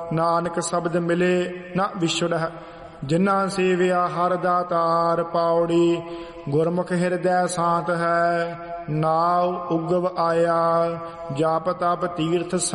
ਨਾਨਕ ਸ਼ਬਦ ਮਿਲੇ ਨਾ ਵਿਛੜਹਿ। ਜਿਨ੍ਹਾਂ ਸੇਵਿਆ ਹਰਿ ਦਾਤਾਰ ਪੌੜੀ। ਗੁਰਮੁਖ ਹਿਰਦੈ ਸ਼ਾਂਤ ਹੈ ਨਾਉ ਉਗਵ ਆਇਆ। ਜਪ ਤਪ ਤੀਰਥ